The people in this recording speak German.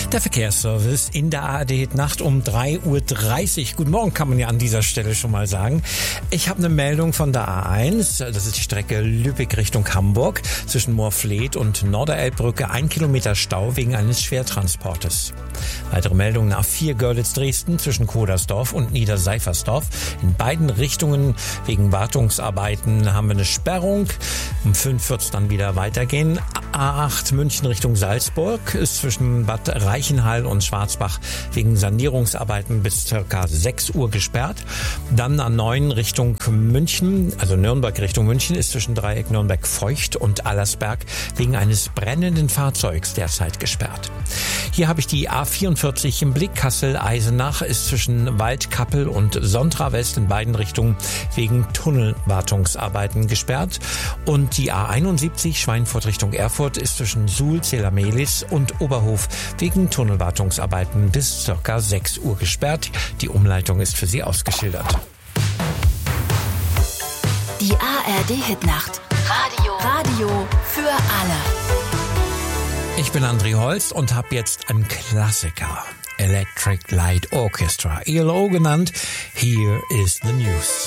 Der Verkehrsservice in der ARD-Nacht um 3:30 Uhr. Guten Morgen, kann man ja an dieser Stelle schon mal sagen. Ich habe eine Meldung von der A1. Das ist die Strecke Lübeck Richtung Hamburg. Zwischen Moorfleet und Norderelbbrücke 1 Kilometer Stau wegen eines Schwertransportes. Weitere Meldungen: A4 Görlitz-Dresden zwischen Kodersdorf und Niederseifersdorf. In beiden Richtungen wegen Wartungsarbeiten haben wir eine Sperrung. Um 5 wird es dann wieder weitergehen. A8 München Richtung Salzburg ist zwischen Bad Reichenhall und Schwarzbach wegen Sanierungsarbeiten bis ca. 6 Uhr gesperrt. Dann A9 Richtung München, also Nürnberg Richtung München, ist zwischen Dreieck Nürnberg-Feucht und Allersberg wegen eines brennenden Fahrzeugs derzeit gesperrt. Hier habe ich die A44 im Blick. Kassel-Eisenach ist zwischen Waldkappel und Sontra-West in beiden Richtungen wegen Tunnelwartungsarbeiten gesperrt. Und die A71 Schweinfurt Richtung Erfurt ist zwischen Suhl, Zelamelis und Oberhof wegen Tunnelwartungsarbeiten bis ca. 6 Uhr gesperrt. Die Umleitung ist für Sie ausgeschildert. Die ARD-Hitnacht. Radio für alle. Ich bin André Holst und habe jetzt einen Klassiker. Electric Light Orchestra, ELO genannt. Here is the news.